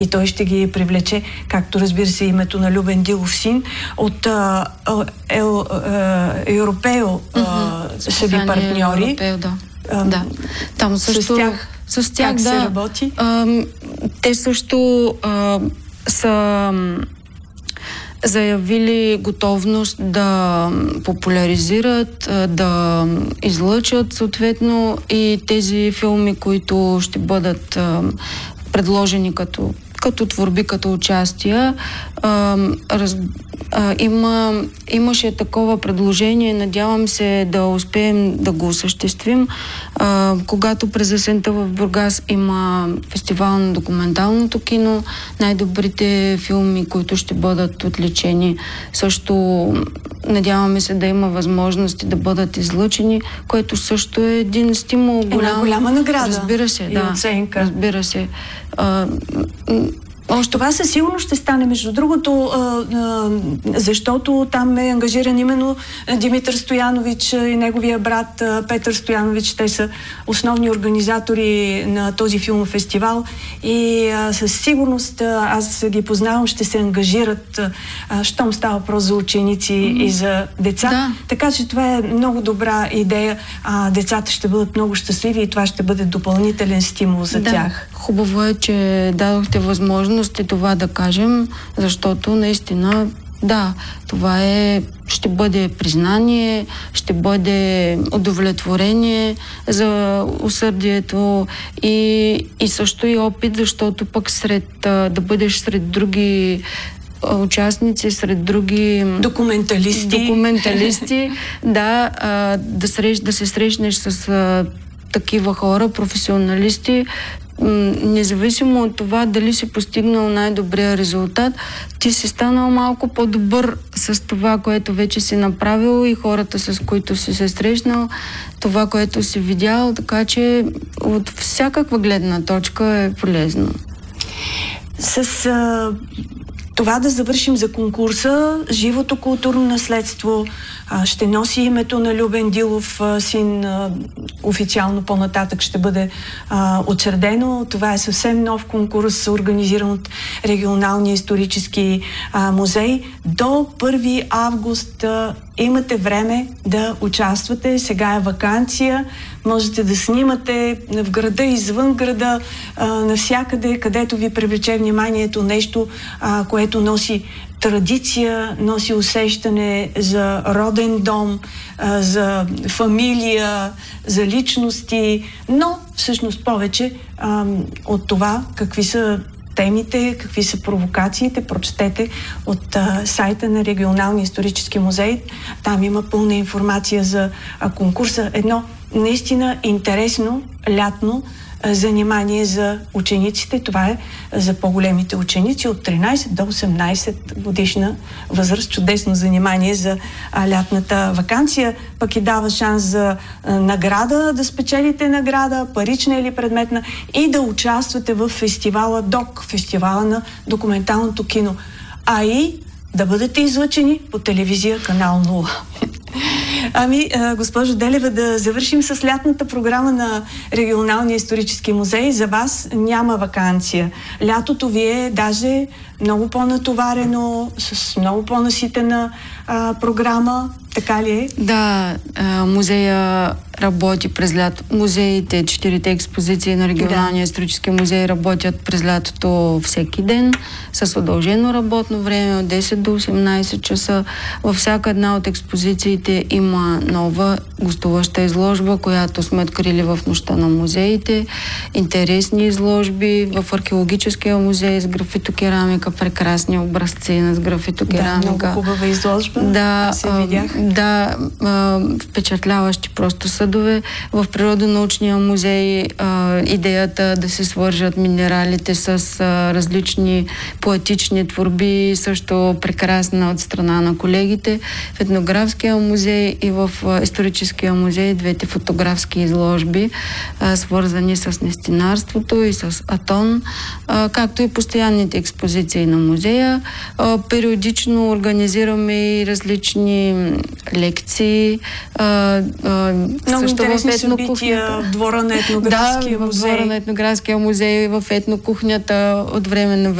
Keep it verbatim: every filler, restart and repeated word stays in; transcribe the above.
и той ще ги привлече, както разбира се името на Любен Дилов син, от а, е, е, Европео mm-hmm. са ви партньори. Европео, да. А, да. Там също, с тях, с тях как да, се работи? А, те също а, са заявили готовност да популяризират, да излъчат съответно и тези филми, които ще бъдат а, предложени като, като творби, като участия. А, раз, а, има, имаше такова предложение, надявам се да успеем да го осъществим. А, когато през есента в Бургас има фестивал на документалното кино, най-добрите филми, които ще бъдат отличени, също надяваме се да има възможности да бъдат излъчени, което също е един стимул. Голям, Една голяма награда. Разбира се, и да. Оценка. Разбира се. А, Още това със сигурност ще стане, между другото, а, а, защото там е ангажиран именно Димитър Стоянович и неговия брат а, Петър Стоянович. Те са основни организатори на този филмов фестивал и а, със сигурност а, аз ги познавам, ще се ангажират, а, щом става въпрос за ученици mm-hmm. и за деца. Да. Така че това е много добра идея. А, децата ще бъдат много щастливи и това ще бъде допълнителен стимул за да. тях. Хубаво е, че дадохте възможност и това да кажем, защото наистина, да, това е, ще бъде признание, ще бъде удовлетворение за усърдието и, и също и опит, защото пък сред, да бъдеш сред други участници, сред други документалисти, документалисти да, да, срещ, да се срещнеш с такива хора, професионалисти, независимо от това дали си постигнал най-добрия резултат, ти си станал малко по-добър с това, което вече си направил и хората, с които си се срещнал, това, което си видял, така че от всякаква гледна точка е полезно. С а, това да завършим за конкурса, живото културно наследство а, ще носи името на Любен Дилов а, син, а, официално по-нататък ще бъде а, учредено. Това е съвсем нов конкурс, организиран от Регионалния исторически а, музей. До първи август а, имате време да участвате. Сега е ваканция. Можете да снимате в града, извън града, а, навсякъде, където ви привлече вниманието нещо, а, което носи традиция, носи усещане за роден дом, а, за фамилия, за личности, но всъщност повече а, от това какви са темите, какви са провокациите, прочетете от а, сайта на Регионалния исторически музей. Там има пълна информация за а, конкурса. Едно наистина интересно лятно а, занимание за учениците. Това е за по-големите ученици от тринайсет до осемнайсет годишна възраст. Чудесно занимание за а, лятната ваканция. Пък и дава шанс за а, награда, да спечелите награда, парична или предметна, и да участвате в фестивала ДОК, фестивала на документалното кино. А и да бъдете излъчени по телевизия канал нула. Ами, госпожо Делева, да завършим с лятната програма на Регионалния исторически музей. За вас няма ваканция. Лятото ви е даже много по-натоварено, с много по-наситена а, програма. Така ли е? Да, а, музея работи през лято. Музеите, четирите експозиции на Регионалния да. исторически музей работят през лятото всеки ден с удължено работно време от десет до осемнайсет часа. Във всяка една от експозициите има нова гостуваща изложба, която сме открили в нощта на музеите. Интересни изложби в археологическия музей с графитокерамика, прекрасни образци на графитокерамика. Да, много хубава изложба. Да, се видях. Да, а, впечатляващи просто съдове. В Природонаучния музей а, идеята да се свържат минералите с а, различни поетични творби, също прекрасна от страна на колегите. В Етнографския музей организирали и в а, историческия музей двете фотографски изложби, а, свързани с нестинарството и с Атон, а, както и постоянните експозиции на музея. А, периодично организираме и различни лекции. А, а, Много интересни етнокухнята. събития в двора на етнографския да, музей. в двора на етнографския музей, в етнокухнята от време на